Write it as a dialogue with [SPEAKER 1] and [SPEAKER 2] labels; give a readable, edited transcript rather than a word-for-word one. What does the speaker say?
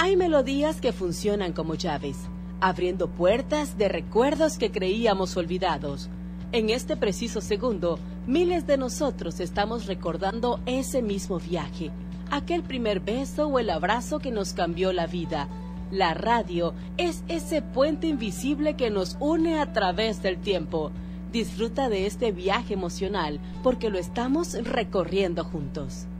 [SPEAKER 1] Hay melodías que funcionan como llaves, abriendo puertas de recuerdos que creíamos olvidados. En este preciso segundo, miles de nosotros estamos recordando ese mismo viaje, aquel primer beso o el abrazo que nos cambió la vida. La radio es ese puente invisible que nos une a través del tiempo. Disfruta de este viaje emocional porque lo estamos recorriendo juntos.